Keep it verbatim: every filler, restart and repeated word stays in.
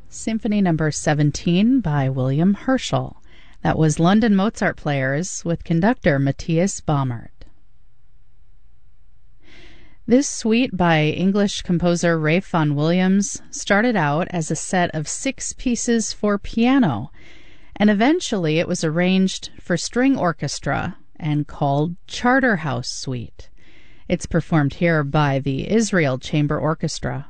Symphony Number seventeen by William Herschel. That was London Mozart Players with conductor Matthias Baumert. This suite by English composer Ralph Vaughan Williams started out as a set of six pieces for piano, and eventually it was arranged for string orchestra and called Charterhouse Suite. It's performed here by the Israel Chamber Orchestra.